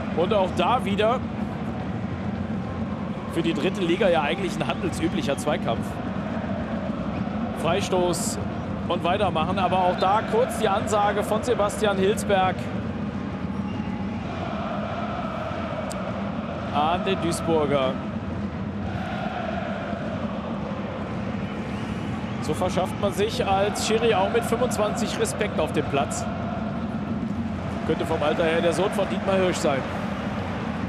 Und auch da wieder für die dritte Liga ja eigentlich ein handelsüblicher Zweikampf. Freistoß und weitermachen, aber auch da kurz die Ansage von Sebastian Hilsberg an den Duisburger. So verschafft man sich als Schiri auch mit 25 Respekt auf dem Platz. Könnte vom Alter her der Sohn von Dietmar Hirsch sein.